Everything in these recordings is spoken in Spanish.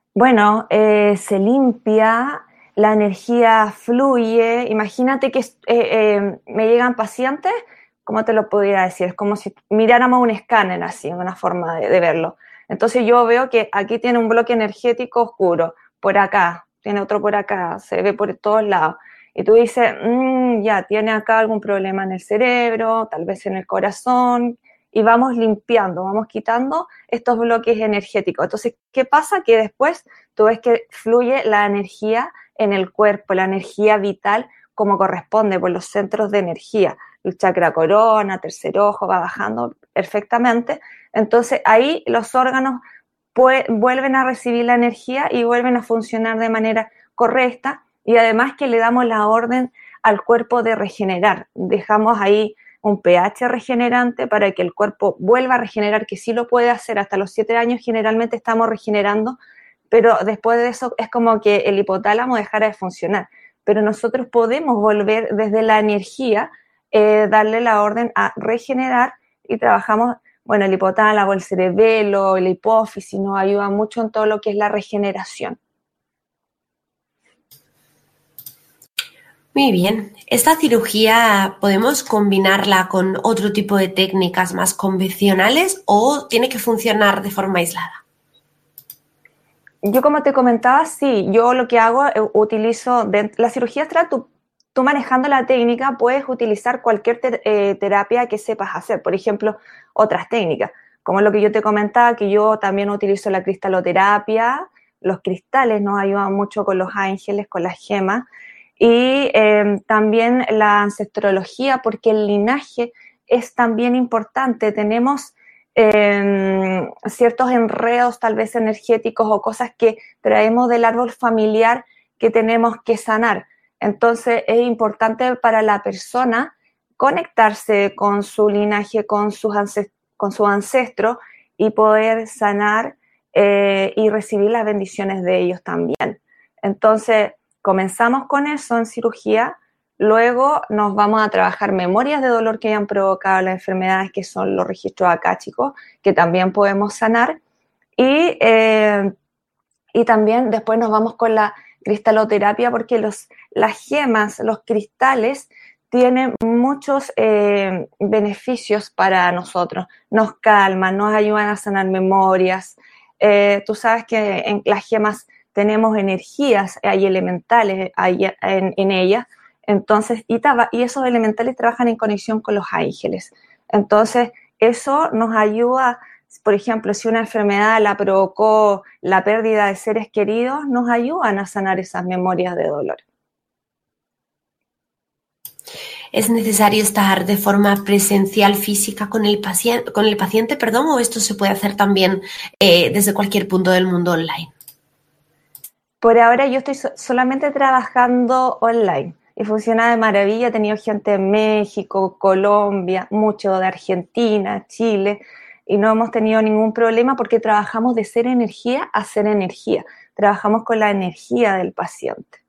Bueno, se limpia, la energía fluye. Imagínate que me llegan pacientes, ¿cómo te lo podría decir? Es como si miráramos un escáner así, una forma de verlo. Entonces yo veo que aquí tiene un bloque energético oscuro, por acá, tiene otro por acá, se ve por todos lados. Y tú dices, ya, tiene acá algún problema en el cerebro, tal vez en el corazón, y vamos limpiando, vamos quitando estos bloques energéticos. Entonces, ¿qué pasa? Que después tú ves que fluye la energía en el cuerpo, la energía vital como corresponde por los centros de energía. El chakra corona, tercer ojo, va bajando perfectamente. Entonces ahí los órganos vuelven a recibir la energía y vuelven a funcionar de manera correcta, y además que le damos la orden al cuerpo de regenerar. Dejamos ahí un pH regenerante para que el cuerpo vuelva a regenerar, que sí lo puede hacer hasta los 7 años, generalmente estamos regenerando, pero después de eso es como que el hipotálamo dejara de funcionar. Pero nosotros podemos volver desde la energía, darle la orden a regenerar, y trabajamos, bueno, el hipotálamo, el cerebelo, la hipófisis nos ayuda mucho en todo lo que es la regeneración. Muy bien. ¿Esta cirugía podemos combinarla con otro tipo de técnicas más convencionales o tiene que funcionar de forma aislada? Yo, como te comentaba, sí, yo lo que hago, utilizo, la cirugía astral, tú manejando la técnica puedes utilizar cualquier terapia que sepas hacer, por ejemplo, otras técnicas, como lo que yo te comentaba, que yo también utilizo la cristaloterapia. Los cristales nos ayudan mucho con los ángeles, con las gemas, y también la ancestrología, porque el linaje es también importante. Tenemos ciertos enredos tal vez energéticos o cosas que traemos del árbol familiar que tenemos que sanar. Entonces es importante para la persona conectarse con su linaje, con su ancestro, y poder sanar, y recibir las bendiciones de ellos también. Entonces comenzamos con eso en cirugía. Luego nos vamos a trabajar memorias de dolor que hayan provocado las enfermedades, que son los registros akáshicos, que también podemos sanar. Y también después nos vamos con la cristaloterapia, porque las gemas, los cristales, tienen muchos beneficios para nosotros. Nos calman, nos ayudan a sanar memorias. Tú sabes que en las gemas tenemos energías, hay elementales en ellas. Entonces, y esos elementales trabajan en conexión con los ángeles. Entonces, eso nos ayuda. Por ejemplo, si una enfermedad la provocó la pérdida de seres queridos, nos ayudan a sanar esas memorias de dolor. ¿Es necesario estar de forma presencial física con el paciente, perdón, o esto se puede hacer también desde cualquier punto del mundo online? Por ahora yo estoy solamente trabajando online y funciona de maravilla. He tenido gente de México, Colombia, mucho de Argentina, Chile, y no hemos tenido ningún problema porque trabajamos de ser energía a ser energía. Trabajamos con la energía del paciente.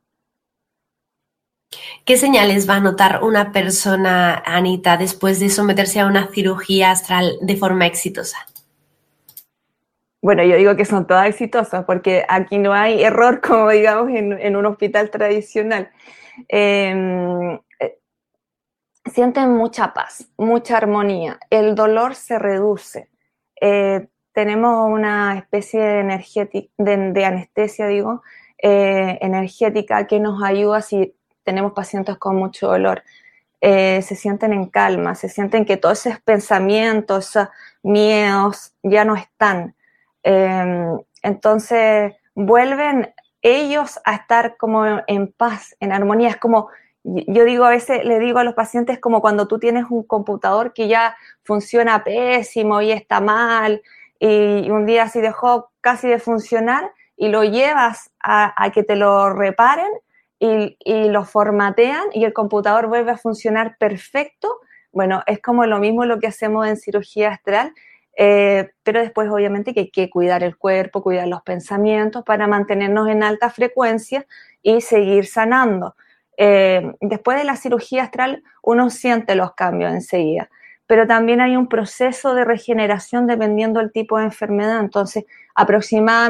¿Qué señales va a notar una persona, Anita, después de someterse a una cirugía astral de forma exitosa? Bueno, yo digo que son todas exitosas porque aquí no hay error, como digamos en un hospital tradicional. Eh, Sienten mucha paz, mucha armonía, el dolor se reduce. Tenemos una especie de anestesia, digo, energética, que nos ayuda si tenemos pacientes con mucho dolor. Se sienten en calma, se sienten que todos esos pensamientos, esos miedos ya no están. Entonces vuelven ellos a estar como en paz, en armonía. Es como, yo digo, a veces le digo a los pacientes, como cuando tú tienes un computador que ya funciona pésimo y está mal, y un día así dejó casi de funcionar, y lo llevas a que te lo reparen, y lo formatean y el computador vuelve a funcionar perfecto. Bueno, es como lo mismo lo que hacemos en cirugía astral, pero después obviamente que hay que cuidar el cuerpo, cuidar los pensamientos para mantenernos en alta frecuencia y seguir sanando. Después de la cirugía astral uno siente los cambios enseguida, pero también hay un proceso de regeneración dependiendo del tipo de enfermedad. Entonces, aproximadamente